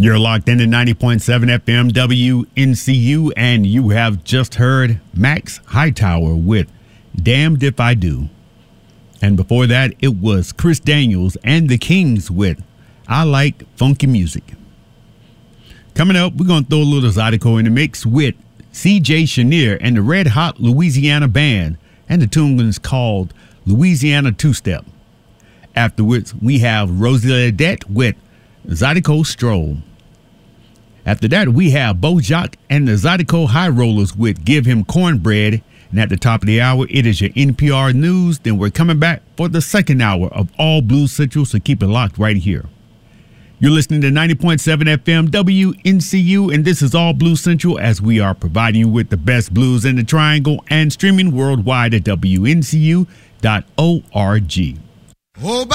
You're locked into 90.7 FM WNCU, and you have just heard Max Hightower with Damned If I Do. And before that, it was Chris Daniels and the Kings with I Like Funky Music. Coming up, we're going to throw a little Zydeco in the mix with C.J. Chenier and the Red Hot Louisiana Band, and the tune is called Louisiana Two-Step. Afterwards, we have Rosie Ledette with Zydeco Stroll. After that, we have Bojack and the Zydeco High Rollers with Give Him Cornbread. And at the top of the hour, it is your NPR News. Then we're coming back for the second hour of All Blues Central, so keep it locked right here. You're listening to 90.7 FM WNCU, and this is All Blues Central, as we are providing you with the best blues in the Triangle and streaming worldwide at WNCU.org.